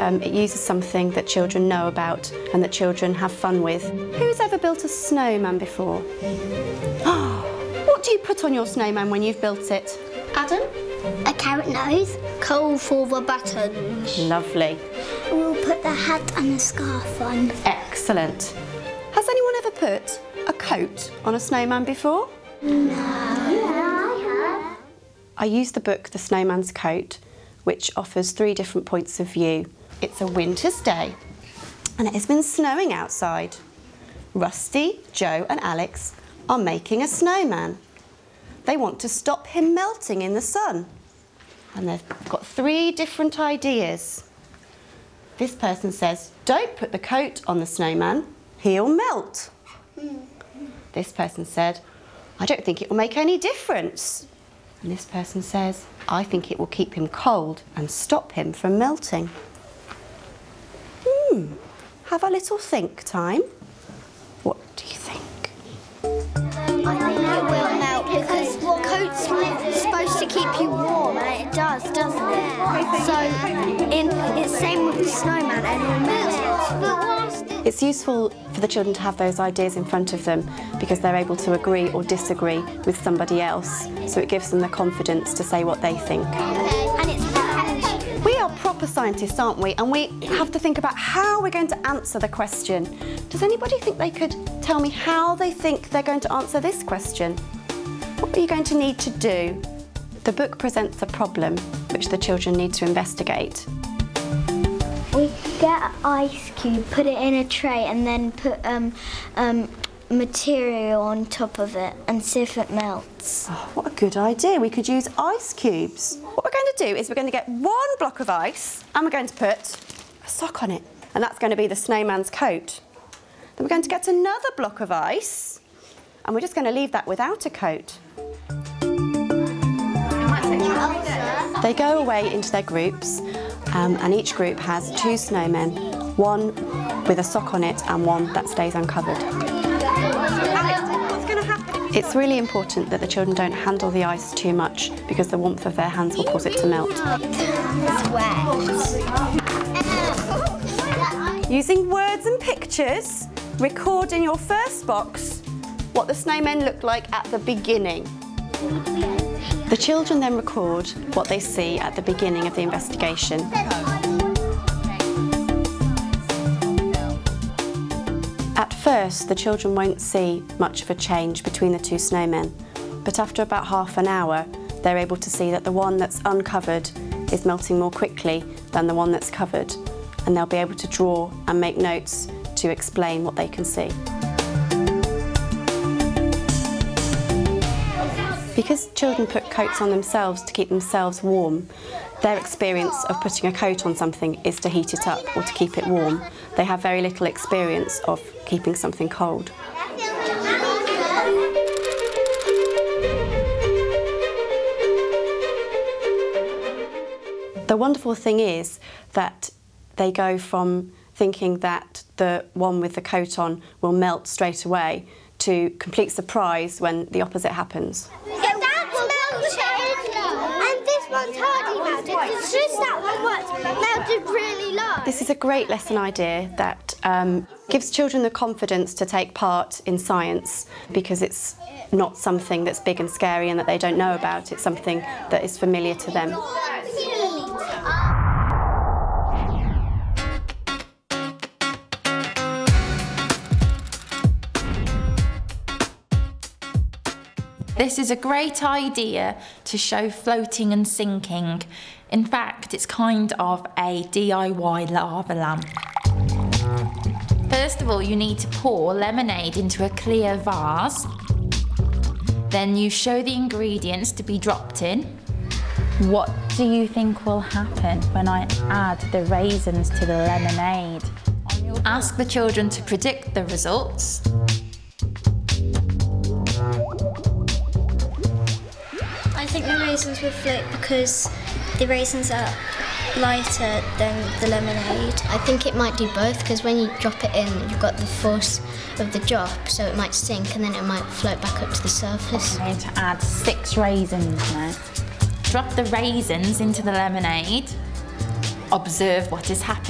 it uses something that children know about and that children have fun with. Who's ever built a snowman before? What do you put on your snowman when you've built it? Adam? A carrot nose. Coal for the buttons. Lovely. We'll put the hat and the scarf on. Excellent. Has anyone ever put a coat on a snowman before? No. I have. I used the book The Snowman's Coat, which offers 3 different points of view. It's a winter's day and it has been snowing outside. Rusty, Joe and Alex are making a snowman. They want to stop him melting in the sun. And they've got 3 different ideas. This person says, don't put the coat on the snowman, he'll melt. This person said, I don't think it will make any difference. And this person says, I think it will keep him cold and stop him from melting. Have a little think time. What do you think? I think it will melt because coat's supposed to keep you warm and it does, doesn't it? So it's same with the snowman and it'll melt. It's useful for the children to have those ideas in front of them because they're able to agree or disagree with somebody else. So it gives them the confidence to say what they think. And it's We are proper scientists, aren't we? And we have to think about how we're going to answer the question. Does anybody think they could tell me how they think they're going to answer this question? What are you going to need to do? The book presents a problem which the children need to investigate. We get an ice cube, put it in a tray and then put material on top of it and see if it melts. Oh, what a good idea. We could use ice cubes. What we're going to do is we're going to get 1 block of ice and we're going to put a sock on it. And that's going to be the snowman's coat. Then we're going to get another block of ice and we're just going to leave that without a coat. They go away into their groups and each group has 2 snowmen, 1 with a sock on it and 1 that stays uncovered. What's going to happen? It's really important that the children don't handle the ice too much because the warmth of their hands will cause it to melt. It's wet. Using words and pictures, record in your first box what the snowmen looked like at the beginning. The children then record what they see at the beginning of the investigation. At first, the children won't see much of a change between the 2 snowmen, but after about half an hour, they're able to see that the one that's uncovered is melting more quickly than the one that's covered, and they'll be able to draw and make notes to explain what they can see. Because children put coats on themselves to keep themselves warm, their experience of putting a coat on something is to heat it up or to keep it warm. They have very little experience of keeping something cold. The wonderful thing is that they go from thinking that the one with the coat on will melt straight away to complete surprise when the opposite happens. One's hardly melted. It's just that one melted really low. This is a great lesson idea that gives children the confidence to take part in science because it's not something that's big and scary and that they don't know about. It's something that is familiar to them. This is a great idea to show floating and sinking. In fact, it's kind of a DIY lava lamp. First of all, you need to pour lemonade into a clear vase. Then you show the ingredients to be dropped in. What do you think will happen when I add the raisins to the lemonade? Ask the children to predict the results. I think the raisins will float because the raisins are lighter than the lemonade. I think it might do both because when you drop it in, you've got the force of the drop, so it might sink and then it might float back up to the surface. I'm going to add 6 raisins now. Drop the raisins into the lemonade. Observe what is happening.